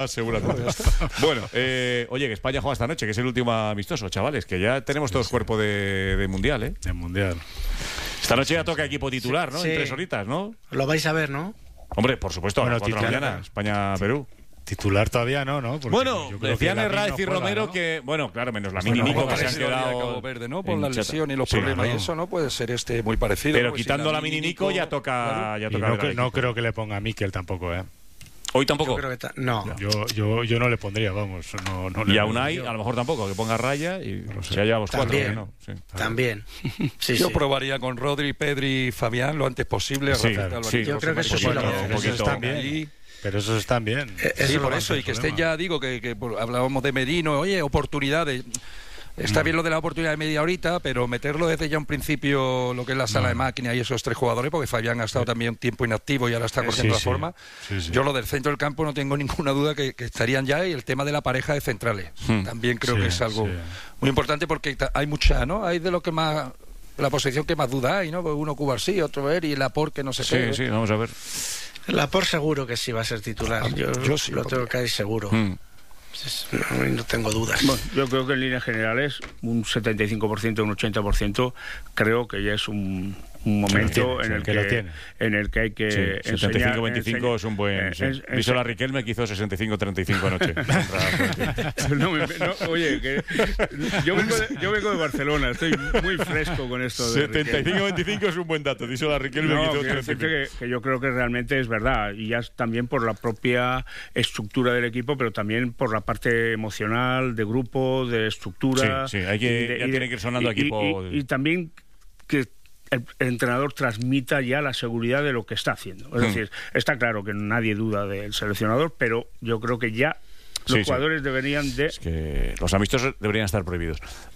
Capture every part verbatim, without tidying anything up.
Seguramente. Bueno, eh, oye, que España juega esta noche, que es el último amistoso, chavales, que ya tenemos todos cuerpo de, de mundial, ¿eh? De mundial. Esta noche ya toca equipo titular, ¿no? Sí. En tres horitas, ¿no? Lo vais a ver, ¿no? Hombre, por supuesto, Bueno, a las cuatro de la titular, mañana, España-Perú. Titular todavía no, ¿no? Porque Bueno, yo creo decían que Lamin Herraiz no y juega, Romero ¿no? que, bueno, claro, menos la Bueno, Mini Nico, juega que se han parecido al de quedado Cabo Verde, ¿no? Por en la chata. lesión y los Sí, problemas claro. y eso, ¿no? Puede ser este muy parecido. Pero ¿no? Pues quitando si la Mini Nico ya toca, claro. ya Y toca no, ver que- al no equipo. creo que le ponga a Mikel tampoco, ¿eh? Hoy tampoco. Yo creo que ta- no. Yo, yo, yo no le pondría, vamos. No, no Y le a pondría. Unai, a lo mejor tampoco, que ponga raya y ya llevamos cuatro. También. ¿eh? ¿No? Sí. También. Sí, Yo sí. probaría con Rodri, Pedri y Fabián lo antes posible. Sí, Rafael sí. Alvarez, Yo José creo que eso sí María lo Gómez, veo. Pero esos poquito. están bien. ahí. Pero esos están bien. Eh, Sí, eso por lo eso, va a y que problema. estén ya, digo, que, que por- hablábamos de Merino, oye, oportunidades. Está bien lo de la oportunidad de media horita, pero meterlo desde ya un principio, lo que es la sala de máquina y esos tres jugadores, porque Fabián ha estado también un tiempo inactivo y ahora está cogiendo Sí, la sí. forma. Sí, sí. Yo lo del centro del campo no tengo ninguna duda que, que estarían ya, y el tema de la pareja de centrales. Hmm. También creo Sí, que es algo sí. muy importante porque ta- hay mucha, ¿no? Hay de lo que más, la posición que más duda hay, ¿no? Uno Cubarsí, otro ver y Laporte que no sé Sí, qué. sí, vamos a ver. La por seguro que sí va a ser titular. Yo, Yo sí, lo porque- tengo casi seguro. Mm. Es- No, no tengo dudas. Bueno, yo creo que en líneas generales un setenta y cinco por ciento, un ochenta por ciento creo que ya es un, un momento tiene, en, sí, el que que, lo tiene. en el que hay que Sí, enseñar- setenta y cinco veinticinco enseñar- es un buen. eh, Sí. es- es- Díselo a Riquelme, que hizo sesenta y cinco treinta y cinco anoche. No me- no, oye, que yo, vengo de, yo vengo de Barcelona, estoy muy fresco con esto de setenta y cinco veinticinco es un buen dato. Díselo a Riquelme, No, que hizo quiero treinta y decirte cinco. que, que yo creo que realmente es verdad, y ya es también por la propia estructura del equipo, pero también por la parte emocional, de grupo, de estructura. Sí, sí, hay que- y de- ya y de- tiene que ir sonando y- equipo. Y, y también que el, el entrenador transmita ya la seguridad de lo que está haciendo. Es Hmm. decir, está claro que nadie duda del seleccionador, pero yo creo que ya los Sí, sí. jugadores deberían de... Es que los amistosos deberían estar prohibidos.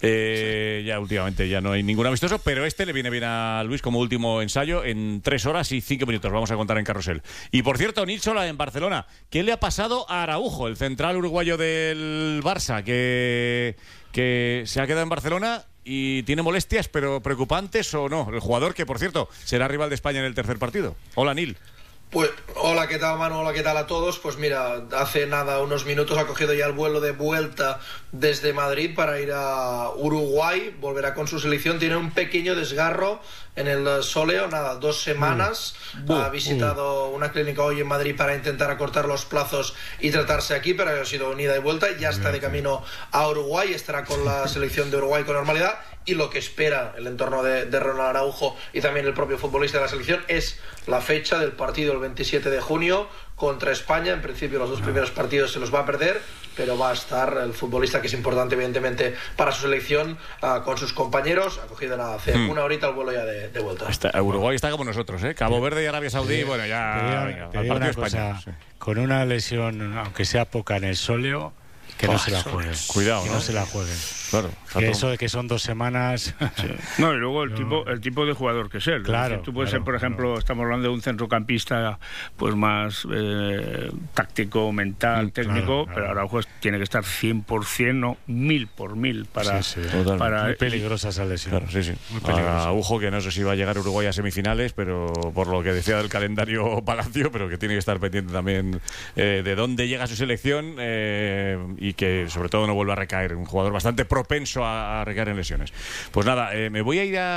Eh, ya últimamente ya no hay ningún amistoso, pero este le viene bien a Luis como último ensayo en tres horas y cinco minutos. Vamos a contar en Carrusel. Y por cierto, Nilsola en Barcelona. ¿Qué le ha pasado a Araujo, el central uruguayo del Barça, que, que se ha quedado en Barcelona y tiene molestias, pero preocupantes o no? El jugador que, por cierto, será rival de España en el tercer partido. Hola, Nil. Pues hola, ¿qué tal, Manu? Hola, ¿qué tal a todos? Pues mira, hace nada, unos minutos ha cogido ya el vuelo de vuelta desde Madrid para ir a Uruguay, volverá con su selección, tiene un pequeño desgarro en el sóleo, nada, dos semanas, Uh, ha visitado uh. una clínica hoy en Madrid para intentar acortar los plazos y tratarse aquí, pero ha sido unida y vuelta, ya está de camino a Uruguay, estará con la selección de Uruguay con normalidad, y lo que espera el entorno de, de Ronald Araujo y también el propio futbolista de la selección es la fecha del partido el veintisiete de junio contra España. En principio los dos primeros partidos se los va a perder, pero va a estar el futbolista, que es importante evidentemente para su selección, uh, con sus compañeros. Ha cogido nada, hace hmm. una horita el vuelo ya de, de vuelta. Está, Uruguay está como nosotros, ¿eh? Cabo Verde y Arabia Saudí, bueno, ya... Te digo, venga, te al digo partido una España. cosa, Sí. con una lesión, aunque sea poca en el sóleo, que no Oh, se la eso jueguen. es. Cuidado, que ¿no? no se la jueguen. Claro. Que eso de que son dos semanas. Sí. No, y luego el Yo- tipo el tipo de jugador que es él. Claro, Es decir, tú puedes claro, ser, por ejemplo, claro. estamos hablando de un centrocampista pues más eh, táctico, mental, Mm, técnico, claro, claro. pero Araujo es- tiene que estar cien por ciento, no mil por mil para, Sí, sí. Totalmente. para Muy peligrosa esa lesión. Claro, sí, sí. Muy peligrosa. Araujo, que no sé si va a llegar a Uruguay a semifinales, pero por lo que decía del calendario Palacio, pero que tiene que estar pendiente también eh, de dónde llega su selección eh, y que sobre todo no vuelva a recaer. Un jugador bastante propenso a, a recaer en lesiones. Pues nada, eh, me voy a ir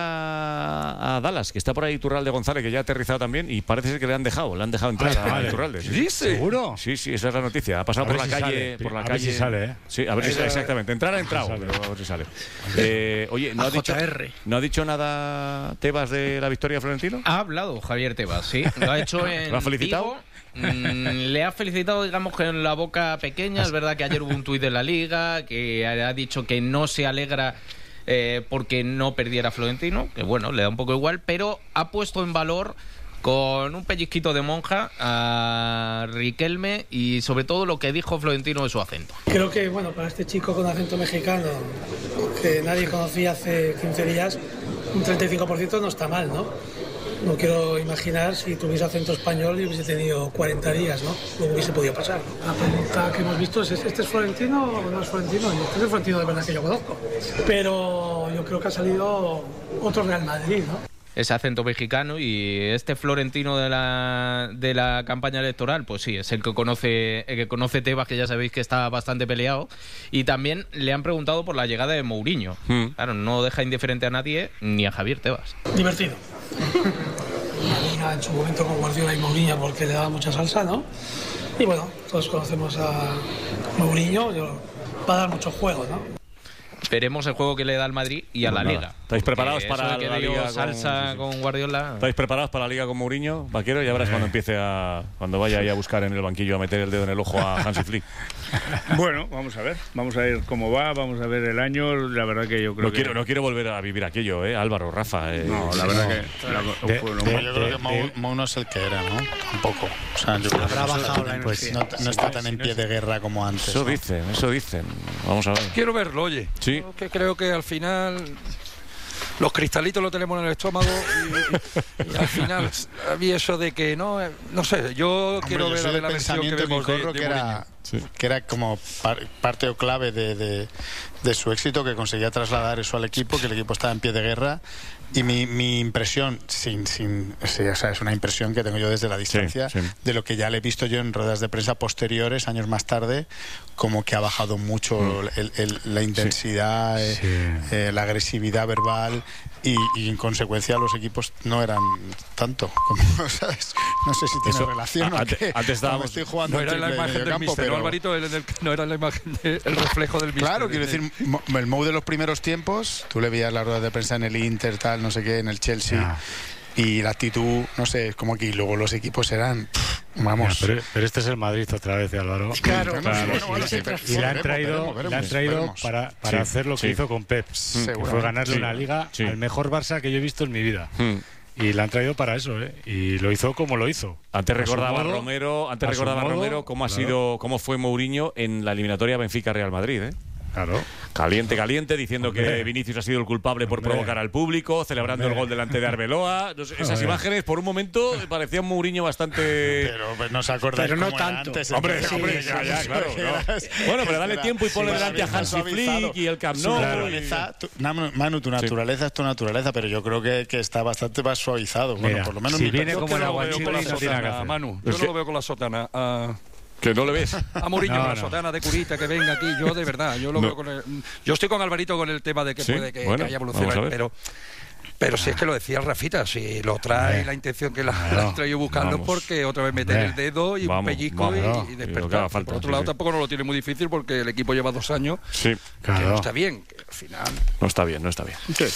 a, a Dallas, que está por ahí Iturralde González, que ya ha aterrizado también y parece ser que le han dejado, le han dejado entrar Ah, a vale. Iturralde. ¿Qué dice? ¿Seguro? Sí, sí, esa es la noticia. Ha pasado A por ver la si calle, sale. por la A ver calle. si sale, ¿eh? Sí, a ver si sale, exactamente. Entrar ha entrado, Sale. pero a ver si sale. Eh, oye, ¿no A ha dicho, J R. ¿no ha dicho nada Tebas de la victoria de Florentino? Ha hablado Javier Tebas, sí. Lo ha hecho en ¿Lo ha felicitado? Vigo. Mm, le ha felicitado, digamos, que en la boca pequeña. Es verdad que ayer hubo un tuit de la Liga que ha dicho que no se alegra eh, porque no perdiera Florentino, que bueno, le da un poco igual, pero ha puesto en valor con un pellizquito de monja a Riquelme y sobre todo lo que dijo Florentino de su acento. Creo que, bueno, para este chico con acento mexicano, que nadie conocía hace quince días, un treinta y cinco por ciento no está mal, ¿no? No quiero imaginar si tuviese acento español y hubiese tenido cuarenta días, ¿no? Luego hubiese podido pasar, ¿no? La pregunta que hemos visto es, ¿este es Florentino o no es Florentino? Y este es el Florentino de verdad que yo conozco. Pero yo creo que ha salido otro Real Madrid, ¿no? ese acento mexicano, y este Florentino de la, de la campaña electoral, pues sí, es el que conoce el que conoce Tebas, que ya sabéis que está bastante peleado, y también le han preguntado por la llegada de Mourinho. Mm. Claro, no deja indiferente a nadie, ni a Javier Tebas. Divertido. La liga en su momento con Guardiola y Mourinho, porque le daba mucha salsa, ¿no? Y bueno, todos conocemos a Mourinho, va a dar mucho juego, ¿no? Veremos el juego que le da al Madrid y a pues la nada. Liga. ¿Estáis preparados Porque para eso de que la dio Liga salsa con, sí, sí. con Guardiola? ¿Estáis preparados para la Liga con Mourinho, Vaquero? Ya verás eh. cuando empiece a... Cuando vaya ahí a buscar en el banquillo a meter el dedo en el ojo a Hansi Flick. Bueno, vamos a ver. Vamos a ver cómo va, vamos a ver el año. La verdad que yo creo no que... Quiero, no quiero volver a vivir aquello, ¿eh? Álvaro, Rafa. Eh. No, la verdad no. que... La, de, fue, de, no, yo creo que Mou, Mou no es el que era, ¿no? Tampoco. O sea, yo creo Habrá que bajado la pues, energía. no, no está tan en pie de guerra como antes. Eso ¿no? dicen, eso dicen. Vamos a ver. Quiero verlo, oye. Sí. Que creo que al final los cristalitos lo tenemos en el estómago y, y, y al final había eso de que no, no sé, yo Hombre, quiero yo ver a ver la versión que vemos de, de que era, sí. que era como par, parte o clave de, de, de su éxito, que conseguía trasladar eso al equipo, que el equipo estaba en pie de guerra. Y mi, mi impresión, sin, sin, sí, o sea, es una impresión que tengo yo desde la distancia, sí, sí. de lo que ya le he visto yo en ruedas de prensa posteriores, años más tarde, como que ha bajado mucho mm. el, el, la intensidad, sí. Eh, sí. Eh, la agresividad verbal, y, y en consecuencia los equipos no eran tanto, como, ¿sabes? No sé si tiene Eso, relación a, o qué. Antes estábamos... Estoy jugando no era la imagen del míster, pero... no, Alvarito, el, el, no era la imagen, de, el reflejo del míster. Claro, quiero decir, el Mou de los primeros tiempos, tú le veías las ruedas de prensa en el Inter, tal, no sé qué, en el Chelsea, yeah. y la actitud, no sé, es como que luego los equipos eran, pff, vamos. Yeah, pero, pero este es el Madrid otra vez, de Álvaro. Claro, claro. claro. Bueno, bueno, sí, y le han traído, le han traído para, para sí, hacer lo que sí. hizo con Pep, que fue ganarle sí. una liga sí. al mejor Barça que yo he visto en mi vida. Mm. Y la han traído para eso, ¿eh? Y lo hizo como lo hizo. Antes recordaba modo, Romero, antes recordaba modo, Romero cómo ha claro. sido, cómo fue Mourinho en la eliminatoria Benfica-Real Madrid, ¿eh? Claro. Caliente, caliente, diciendo Hombre. que Vinicius ha sido el culpable por Hombre. provocar al público, celebrando Hombre. el gol delante de Arbeloa. No sé, esas Hombre. imágenes, por un momento, parecían un Mourinho bastante... Pero pues, no se acordáis Pero no cómo tanto. Antes, hombre, sí, hombre, sí, ya, ya, sí, claro. No. Bueno, pero dale tiempo y ponle sí, delante a Hansi Flick y el Camp Nou. Naturaleza, tu, Manu, tu naturaleza sí. es tu naturaleza, pero yo creo que, que está bastante más suavizado. Bueno, Mira, por lo menos si mi viene como el no aguachile, no tiene nada. Manu, yo no lo veo con la sotana. Uh... ¿Que no le ves? A Mourinho no, con la no. sotana de curita que venga aquí, yo de verdad, yo lo no. veo con el, yo estoy con Alvarito con el tema de que ¿Sí? puede que, bueno, que haya evolucionado, pero pero si es que lo decía el Rafita, si lo trae eh. la intención que la, no, la estoy buscando vamos. porque otra vez meter eh. el dedo y vamos, un pellizco vamos, y, y despertar. Y falta, por otro sí, lado sí. tampoco no lo tiene muy difícil porque el equipo lleva dos años sí, claro. que no está bien, que al final no está bien, no está bien. ¿Qué?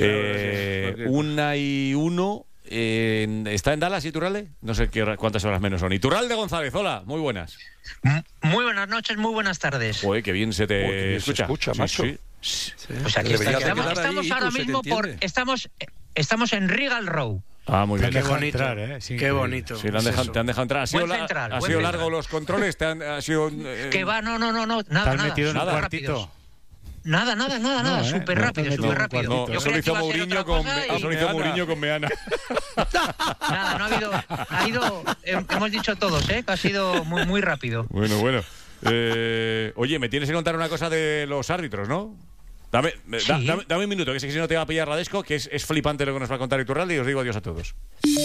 Eh, una y uno. Eh, ¿Está en Dallas Iturralde? No sé qué, cuántas horas menos son. Iturralde González, hola, muy buenas. Muy buenas noches, muy buenas tardes. Uy, qué bien se te Uy, bien escucha. Se escucha, macho. Sí, sí. Sí. Pues aquí está, estamos, estamos ahora mismo por estamos estamos en Regal Row. Ah, muy bien. Qué bonito, entrar, ¿eh? Sí, qué bonito. Sí, han dejado, te han dejado entrar. ¿Ha sido, la, central, ha sido largo los controles? ¿Te han, ha sido, eh, que va, no, no, no, no, nada, ¿Te has nada. metido en un Nada, cuartito? Rápidos. Nada, nada, nada, nada, no, ¿eh? súper no, rápido, súper rápido. No, Yo eso lo hizo Mourinho con, y... hizo Mourinho con Meana. Nada, no ha habido, ha ido, hemos dicho todos, ¿eh? Que ha sido muy, muy rápido. Bueno, bueno. Eh, oye, me tienes que contar una cosa de los árbitros, ¿no? Dame, sí. da, dame, dame un minuto, que sé que si no te va a pillar Radesco, que es, es flipante lo que nos va a contar Iturralde, y os digo adiós a todos.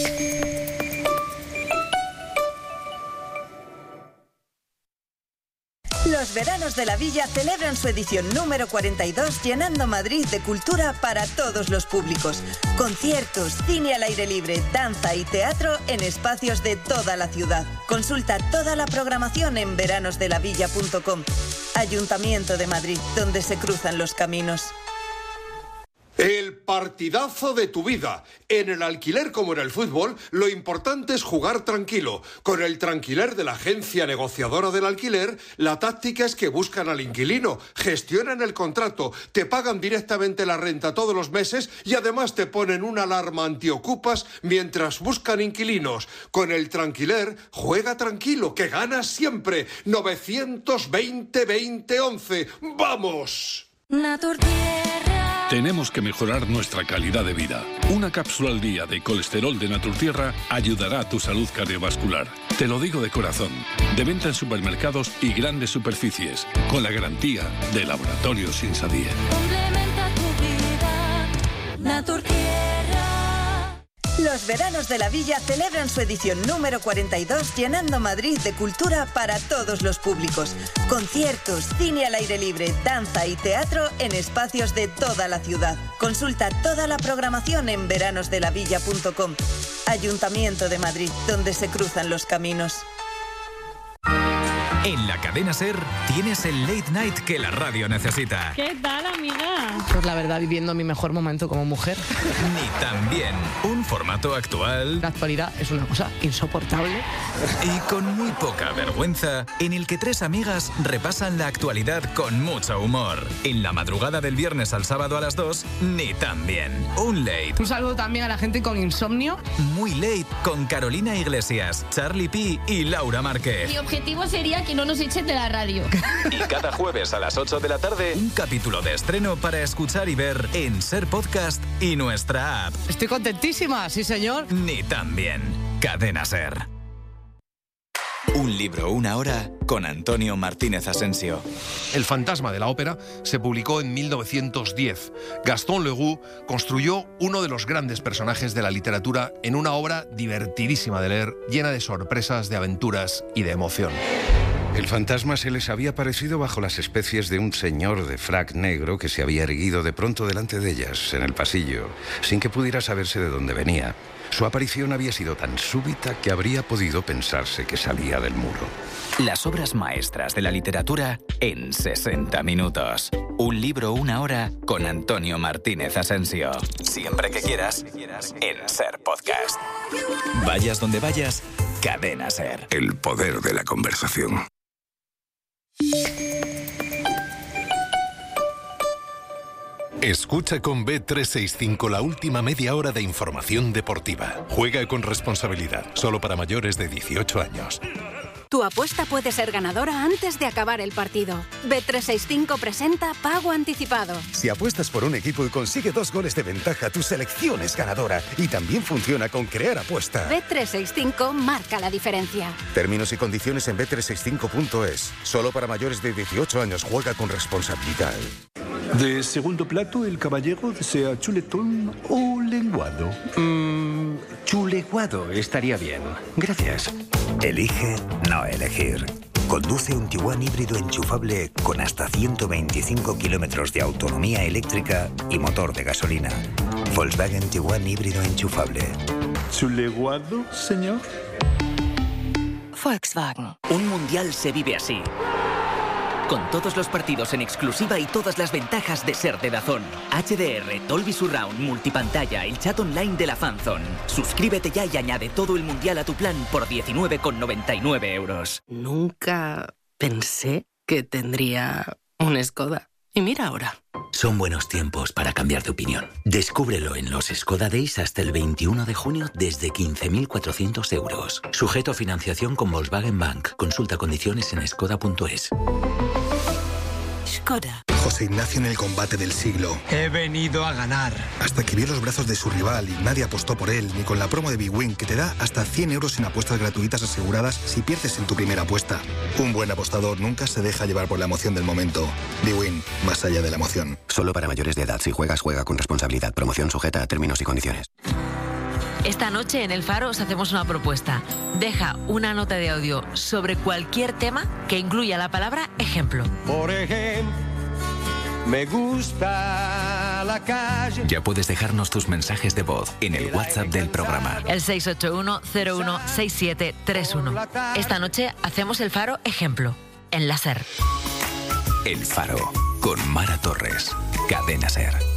Los veranos de la Villa celebran su edición número cuarenta y dos, llenando Madrid de cultura para todos los públicos. Conciertos, cine al aire libre, danza y teatro en espacios de toda la ciudad. Consulta toda la programación en veranos de la villa punto com. Ayuntamiento de Madrid, donde se cruzan los caminos. El partidazo de tu vida. En el alquiler como en el fútbol, lo importante es jugar tranquilo. Con el Tranquiler de la agencia negociadora del alquiler, la táctica es que buscan al inquilino, gestionan el contrato, te pagan directamente la renta todos los meses y además te ponen una alarma antiocupas mientras buscan inquilinos. Con el Tranquiler, juega tranquilo, que ganas siempre. novecientos veinte, veinte, once. ¡Vamos! Naturtierra. Tenemos que mejorar nuestra calidad de vida. Una cápsula al día de colesterol de Naturtierra ayudará a tu salud cardiovascular. Te lo digo de corazón. De venta en supermercados y grandes superficies, con la garantía de Laboratorios Insadier. Complementa tu vida, Naturtierra. Los veranos de la Villa celebran su edición número cuarenta y dos, llenando Madrid de cultura para todos los públicos. Conciertos, cine al aire libre, danza y teatro en espacios de toda la ciudad. Consulta toda la programación en veranos de la villa punto com. Ayuntamiento de Madrid, donde se cruzan los caminos. En la cadena SER tienes el late night que la radio necesita. ¿Qué tal, amiga? Pues la verdad, viviendo mi mejor momento como mujer. Ni tan bien. Un formato actual. La actualidad es una cosa insoportable. Y con muy poca vergüenza, en el que tres amigas repasan la actualidad con mucho humor. En la madrugada del viernes al sábado a las dos, Ni tan bien. Un late. Un saludo también a la gente con insomnio. Muy late con Carolina Iglesias, Charlie P y Laura Márquez. Mi objetivo sería que no nos echen de la radio. Y cada jueves a las ocho de la tarde, un capítulo de estreno para escuchar y ver en SER Podcast y nuestra app. Estoy contentísima, sí señor. Ni tan bien. Cadena SER. Un libro, una hora, con Antonio Martínez Asensio. El fantasma de la ópera se publicó en mil novecientos diez. Gaston Leroux construyó uno de los grandes personajes de la literatura en una obra divertidísima de leer, llena de sorpresas, de aventuras y de emoción. El fantasma se les había aparecido bajo las especies de un señor de frac negro que se había erguido de pronto delante de ellas, en el pasillo, sin que pudiera saberse de dónde venía. Su aparición había sido tan súbita que habría podido pensarse que salía del muro. Las obras maestras de la literatura en sesenta minutos. Un libro, una hora, con Antonio Martínez Asensio. Siempre que quieras, en SER Podcast. Vayas donde vayas, Cadena SER. El poder de la conversación. Escucha con B trescientos sesenta y cinco la última media hora de información deportiva. Juega con responsabilidad, solo para mayores de dieciocho años. Tu apuesta puede ser ganadora antes de acabar el partido. B trescientos sesenta y cinco presenta Pago Anticipado. Si apuestas por un equipo y consigue dos goles de ventaja, tu selección es ganadora. Y también funciona con Crear Apuesta. B trescientos sesenta y cinco marca la diferencia. Términos y condiciones en B trescientos sesenta y cinco punto es. Solo para mayores de dieciocho años. Juega con responsabilidad. De segundo plato, el caballero desea chuletón o lenguado. Mmm, chuleguado estaría bien. Gracias. Elige no elegir. Conduce un Tiguan híbrido enchufable con hasta ciento veinticinco kilómetros de autonomía eléctrica y motor de gasolina. Volkswagen Tiguan híbrido enchufable. ¿Chuleguado, señor? Volkswagen. Un mundial se vive así. Con todos los partidos en exclusiva y todas las ventajas de ser de DAZN. H D R, Dolby Surround, multipantalla, el chat online de la Fanzone. Suscríbete ya y añade todo el mundial a tu plan por diecinueve con noventa y nueve euros. Nunca pensé que tendría un Skoda. Y mira ahora. Son buenos tiempos para cambiar de opinión. Descúbrelo en los Skoda Days hasta el veintiuno de junio desde quince mil cuatrocientos euros. Sujeto a financiación con Volkswagen Bank. Consulta condiciones en skoda punto es. Skoda. José Ignacio en el combate del siglo. He venido a ganar. Hasta que vio los brazos de su rival y nadie apostó por él, ni con la promo de Big Win, que te da hasta cien euros en apuestas gratuitas aseguradas si pierdes en tu primera apuesta. Un buen apostador nunca se deja llevar por la emoción del momento. Big Win, más allá de la emoción. Solo para mayores de edad. Si juegas, juega con responsabilidad. Promoción sujeta a términos y condiciones. Esta noche en El Faro os hacemos una propuesta. Deja una nota de audio sobre cualquier tema que incluya la palabra ejemplo. Por ejemplo, me gusta la calle. Ya puedes dejarnos tus mensajes de voz en el WhatsApp del programa. El seis ocho uno cero uno seis siete tres uno. Esta noche hacemos El Faro ejemplo en la SER. El Faro con Mara Torres. Cadena SER.